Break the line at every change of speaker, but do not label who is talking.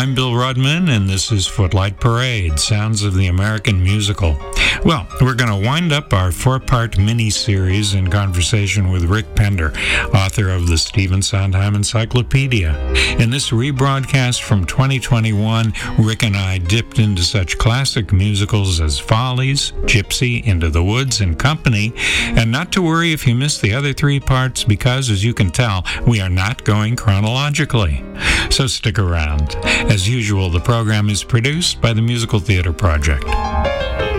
I'm Bill Rudman, and this is Footlight Parade, Sounds of the American Musical. Well, we're going to wind up our four-part mini-series in conversation with Rick Pender, author of the Stephen Sondheim Encyclopedia. In this rebroadcast from 2021, Rick and I dipped into such classic musicals as Follies, Gypsy, Into the Woods, and Company. And not to worry if you missed the other three parts, because, as you can tell, we are not going chronologically. So stick around. As usual, the program is produced by the Musical Theater Project.